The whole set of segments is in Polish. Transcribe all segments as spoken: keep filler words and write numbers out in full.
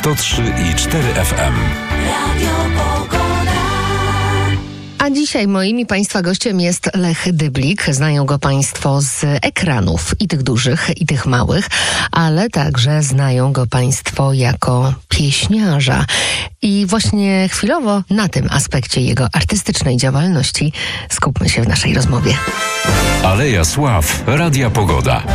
sto trzy i cztery F M. A dzisiaj moim i Państwa gościem jest Lech Dyblik. Znają go Państwo z ekranów, i tych dużych, i tych małych, ale także znają go Państwo jako pieśniarza. I właśnie chwilowo na tym aspekcie jego artystycznej działalności skupmy się w naszej rozmowie. Aleja Sław, Radia Pogoda.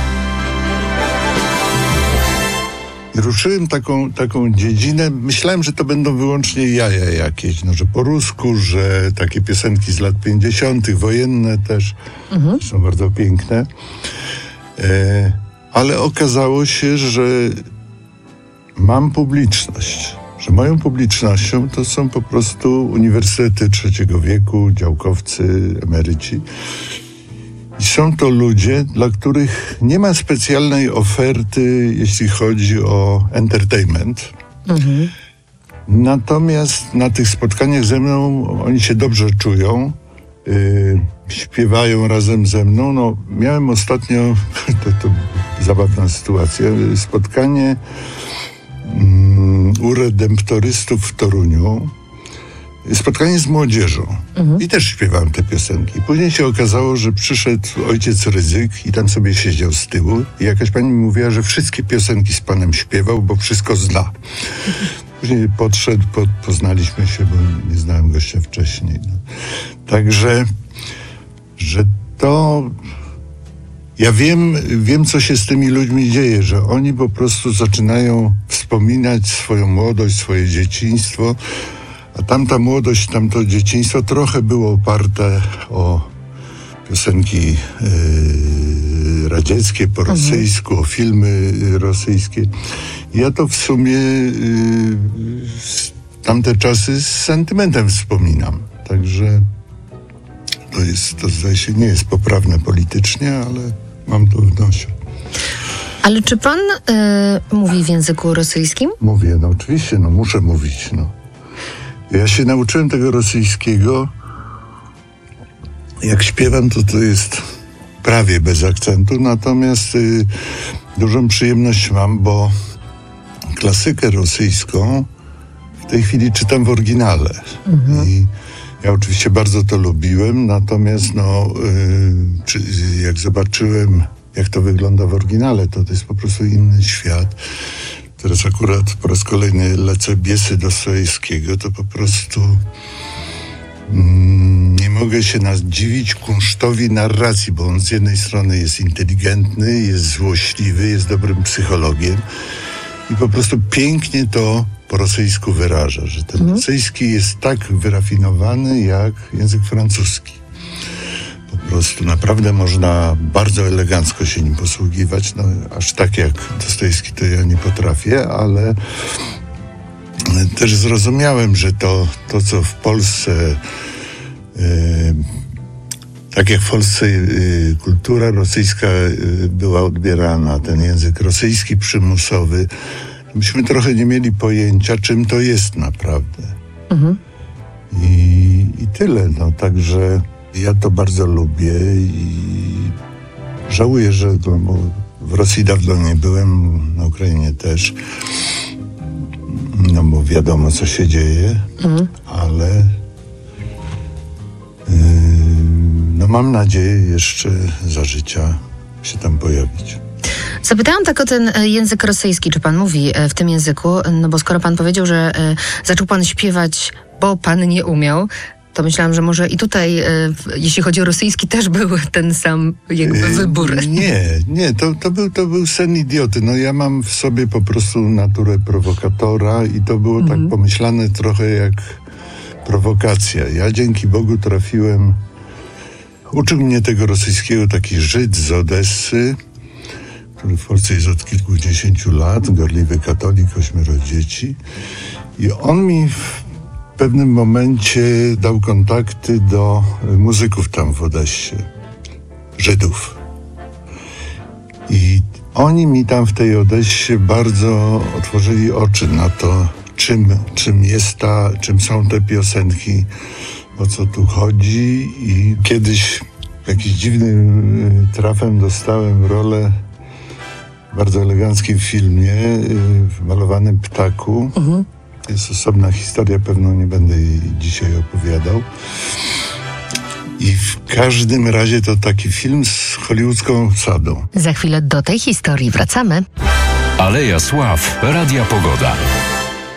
Ruszyłem taką, taką dziedzinę, myślałem, że to będą wyłącznie jaja jakieś, no, że po rusku, że takie piosenki z lat pięćdziesiątych, wojenne też, mhm. są bardzo piękne. E, ale okazało się, że mam publiczność, że moją publicznością to są po prostu uniwersytety trzeciego wieku, działkowcy, emeryci. I są to ludzie, dla których nie ma specjalnej oferty, jeśli chodzi o entertainment. Mhm. Natomiast na tych spotkaniach ze mną oni się dobrze czują, yy, śpiewają razem ze mną. No, miałem ostatnio, to, to zabawna sytuacja, spotkanie yy, u redemptorystów w Toruniu. Spotkanie z młodzieżą. Mhm. I też śpiewałem te piosenki. Później się okazało, że przyszedł ojciec Rydzyk i tam sobie siedział z tyłu i jakaś pani mi mówiła, że wszystkie piosenki z panem śpiewał, bo wszystko zna. Mhm. Później podszedł, po, poznaliśmy się, bo nie znałem gościa wcześniej. No. Także, że to... Ja wiem, wiem, co się z tymi ludźmi dzieje, że oni po prostu zaczynają wspominać swoją młodość, swoje dzieciństwo. A tamta młodość, tamto dzieciństwo trochę było oparte o piosenki yy, radzieckie, po rosyjsku, mhm. o filmy rosyjskie. Ja to w sumie yy, tamte czasy z sentymentem wspominam. Także to jest, to zdaje się, nie jest poprawne politycznie, ale mam to w nosie. Ale czy pan yy, mówi w języku rosyjskim? Mówię, no oczywiście, no muszę mówić, no. Ja się nauczyłem tego rosyjskiego. Jak śpiewam, to to jest prawie bez akcentu, natomiast y, dużą przyjemność mam, bo klasykę rosyjską w tej chwili czytam w oryginale. Mhm. I ja oczywiście bardzo to lubiłem, natomiast no, y, czy, jak zobaczyłem, jak to wygląda w oryginale, to to jest po prostu inny świat. Teraz akurat po raz kolejny lecę Biesy Dostojewskiego, to po prostu mm, nie mogę się nadziwić kunsztowi narracji, bo on z jednej strony jest inteligentny, jest złośliwy, jest dobrym psychologiem i po prostu pięknie to po rosyjsku wyraża, że ten mhm. rosyjski jest tak wyrafinowany jak język francuski. Po prostu naprawdę można bardzo elegancko się nim posługiwać. No, aż tak jak Dostojewski to ja nie potrafię, ale też zrozumiałem, że to, to co w Polsce, yy, tak jak w Polsce yy, kultura rosyjska yy, była odbierana, ten język rosyjski przymusowy, myśmy trochę nie mieli pojęcia, czym to jest naprawdę. Mhm. I, i tyle. No, także ja to bardzo lubię i żałuję, że no, w Rosji dawno nie byłem, na Ukrainie też, no bo wiadomo, co się dzieje, mm. ale yy, no mam nadzieję jeszcze za życia się tam pojawić. Zapytałam tak o ten język rosyjski, czy pan mówi w tym języku, no bo skoro pan powiedział, że zaczął pan śpiewać, bo pan nie umiał, to myślałam, że może i tutaj, e, jeśli chodzi o rosyjski, też był ten sam jakby wybór. Nie, nie, to, to, był, to był sen idioty. No ja mam w sobie po prostu naturę prowokatora i to było mhm. tak pomyślane trochę jak prowokacja. Ja dzięki Bogu trafiłem, uczył mnie tego rosyjskiego taki Żyd z Odessy, który w Polsce jest od kilkudziesięciu lat, gorliwy katolik, ośmioro dzieci. I on mi w W pewnym momencie dał kontakty do muzyków tam w Odessie, Żydów. I oni mi tam w tej Odessie bardzo otworzyli oczy na to, czym, czym jest ta, czym są te piosenki, o co tu chodzi. I kiedyś jakiś dziwnym trafem dostałem rolę bardzo eleganckim filmie, w malowanym ptaku. Mhm. Jest osobna historia, pewno nie będę jej dzisiaj opowiadał. I w każdym razie to taki film z hollywoodzką obsadą. Za chwilę do tej historii wracamy. Aleja Sław, Radia Pogoda.